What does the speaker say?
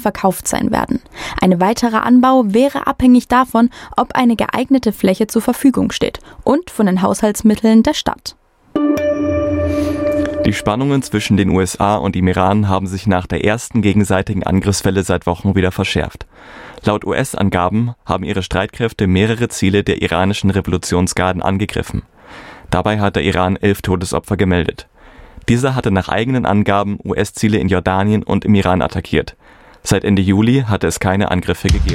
verkauft sein werden. Ein weiterer Anbau wäre abhängig davon, ob eine geeignete Fläche zur Verfügung steht und von den Haushaltsmitteln der Stadt. Die Spannungen zwischen den USA und dem Iran haben sich nach der ersten gegenseitigen Angriffswelle seit Wochen wieder verschärft. Laut US-Angaben haben ihre Streitkräfte mehrere Ziele der iranischen Revolutionsgarden angegriffen. Dabei hat der Iran 11 Todesopfer gemeldet. Dieser hatte nach eigenen Angaben US-Ziele in Jordanien und im Iran attackiert. Seit Ende Juli hatte es keine Angriffe gegeben.